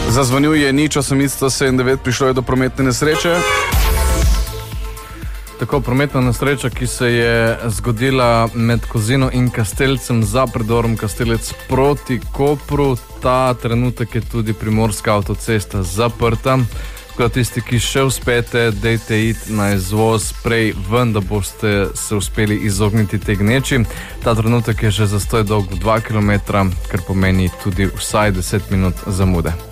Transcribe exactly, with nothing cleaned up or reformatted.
Zazvonil je nič osemsto sedemdeset, prišlo je do prometne nesreče. Tako, prometna nesreča, ki se je zgodila med Kozino in Kastelcem za predorom Kastelec proti Kopru. Ta trenutek je tudi primorska avtocesta zaprta. Tako da tisti, ki še uspete, dejte iti na izvoz prej ven, da boste se uspeli izogniti tej gneči. Ta trenutek je že zastoj dolg dva kilometra, kar pomeni tudi vsaj deset minut zamude.